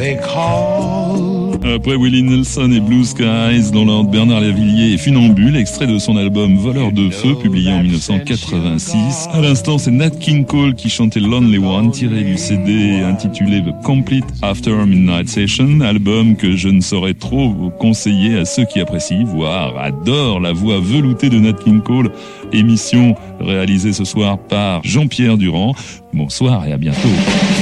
they call. Après Willie Nelson et Blue Skies, dans l'ordre Bernard Lavilliers et Funambule, extrait de son album Voleur de Feu, publié en 1986. À l'instant, c'est Nat King Cole qui chantait Lonely One, tiré du CD intitulé The Complete After Midnight Session, album que je ne saurais trop conseiller à ceux qui apprécient, voire adorent la voix veloutée de Nat King Cole. Émission réalisée ce soir par Jean-Pierre Durand. Bonsoir et à bientôt.